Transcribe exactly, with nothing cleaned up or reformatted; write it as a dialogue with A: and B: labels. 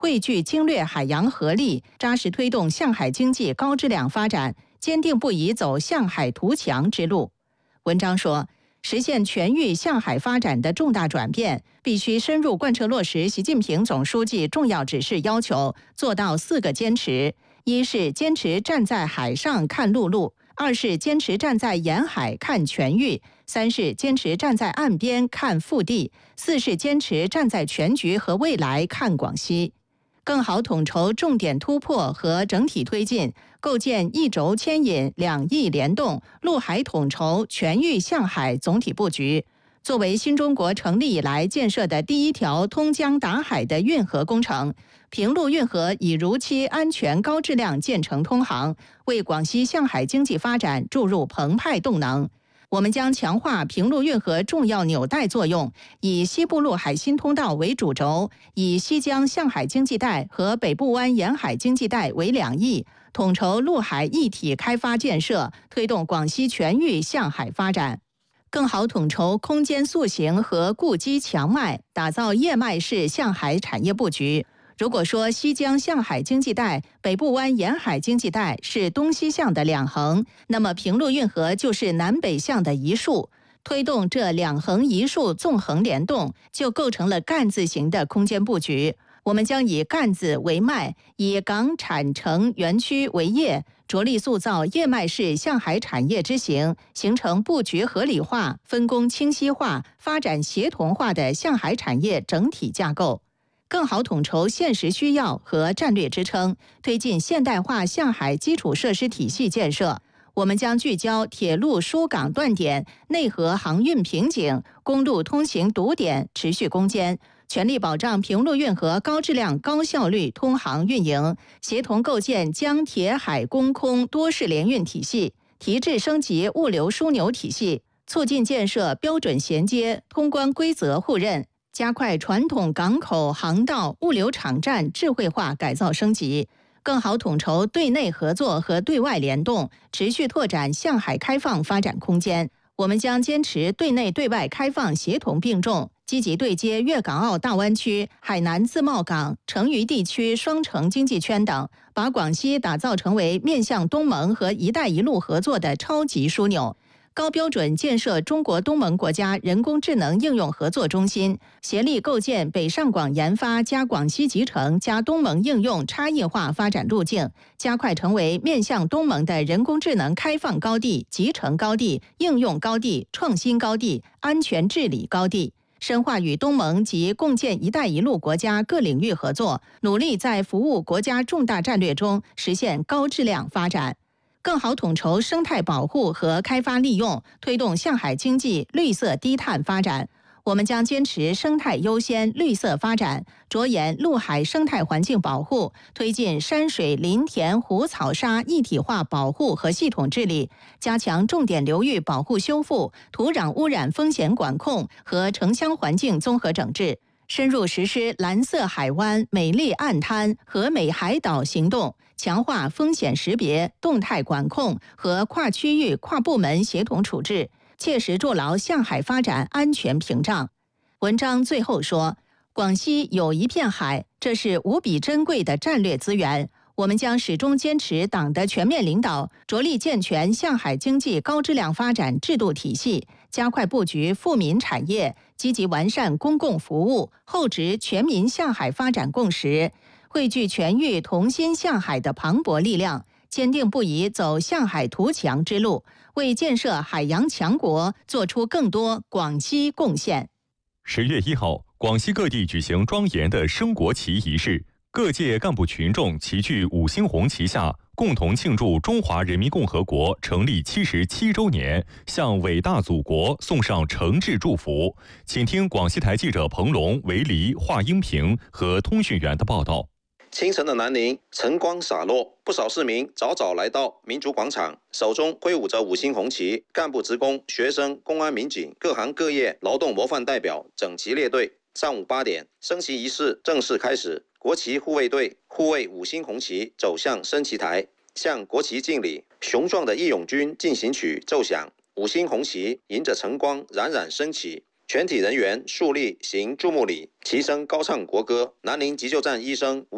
A: 汇聚经略海洋合力，扎实推动向海经济高质量发展，坚定不移走向海图强之路。文章说，实现全域向海发展的重大转变，必须深入贯彻落实习近平总书记重要指示要求，做到四个坚持：一是坚持站在海上看陆路；二是坚持站在沿海看全域；三是坚持站在岸边看腹地；四是坚持站在全局和未来看广西。更好统筹重点突破和整体推进，构建一轴牵引、两翼联动、陆海统筹、全域向海总体布局。作为新中国成立以来建设的第一条通江达海的运河工程，平陆运河已如期安全高质量建成通航，为广西向海经济发展注入澎湃动能。我们将强化平陆运河重要纽带作用，以西部陆海新通道为主轴，以西江向海经济带和北部湾沿海经济带为两翼，统筹陆海一体开发建设，推动广西全域向海发展。更好统筹空间塑形和固基强脉，打造叶脉式向海产业布局。如果说西江向海经济带、北部湾沿海经济带是东西向的两横，那么平陆运河就是南北向的一竖。推动这两横一竖纵横联动，就构成了干字形的空间布局。我们将以干字为脉，以港产城园区为业，着力塑造叶脉式向海产业之形，形成布局合理化、分工清晰化、发展协同化的向海产业整体架构。更好统筹现实需要和战略支撑，推进现代化向海基础设施体系建设。我们将聚焦铁路疏港断点、内河航运瓶颈、公路通行堵点，持续攻坚，全力保障平陆运河高质量、高效率通航运营，协同构建江铁海公空多式联运体系，提质升级物流枢纽体系，促进建设标准衔接、通关规则互认。加快传统港口、航道、物流场站智慧化改造升级，更好统筹对内合作和对外联动，持续拓展向海开放发展空间。我们将坚持对内对外开放协同并重，积极对接粤港澳大湾区、海南自贸港、成渝地区双城经济圈等，把广西打造成为面向东盟和“一带一路”合作的超级枢纽。高标准建设中国东盟国家人工智能应用合作中心，协力构建北上广研发加广西集成加东盟应用差异化发展路径，加快成为面向东盟的人工智能开放高地、集成高地、应用高地、创新高地、安全治理高地。深化与东盟及共建“一带一路”国家各领域合作，努力在服务国家重大战略中实现高质量发展。更好统筹生态保护和开发利用，推动向海经济绿色低碳发展。我们将坚持生态优先、绿色发展，着眼陆海生态环境保护，推进山水林田湖草沙一体化保护和系统治理，加强重点流域保护修复、土壤污染风险管控和城乡环境综合整治。深入实施蓝色海湾、美丽岸滩、和美海岛行动，强化风险识别、动态管控和跨区域、跨部门协同处置，切实筑牢向海发展安全屏障。文章最后说，广西有一片海，这是无比珍贵的战略资源。我们将始终坚持党的全面领导，着力健全向海经济高质量发展制度体系，加快布局富民产业，积极完善公共服务，厚植全民向海发展共识，汇聚全域同心向海的磅礴力量，坚定不移走向海图强之路，为建设海洋强国做出更多广西贡献。
B: 十月一号，广西各地举行庄严的升国旗仪式。各界干部群众齐聚五星红旗下，共同庆祝中华人民共和国成立七十七周年，向伟大祖国送上诚挚祝福。请听广西台记者彭龙、维黎、华英平和通讯员的报道。
C: 清晨的南宁，晨光洒落，不少市民早早来到民族广场，手中挥舞着五星红旗，干部职工、学生、公安民警、各行各业劳动模范代表整齐列队。上午八点，升旗仪式正式开始。国旗护卫队护卫五星红旗走向升旗台，向国旗敬礼。雄壮的义勇军进行曲奏响，五星红旗迎着晨光冉冉升起。全体人员肃立行注目礼，齐声高唱国歌。南宁急救站医生